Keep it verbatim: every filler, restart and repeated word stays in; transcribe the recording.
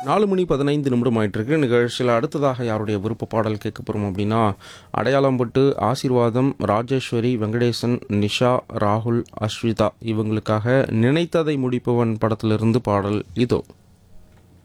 நாலு மணி பதினைந்து நிமிடம் ஆயிட்டிருக்கு. நிகழ்ச்சியில் அடுத்ததாக யாருடைய விருப்ப பாடல் கேட்க போகிறோம் அப்படின்னா, அடையாளம்பட்டு ஆசீர்வாதம், ராஜேஸ்வரி, வெங்கடேசன், நிஷா, ராகுல், அஸ்விதா இவங்களுக்காக நினைத்ததை முடிப்பவன் படத்திலிருந்து பாடல் இதோ.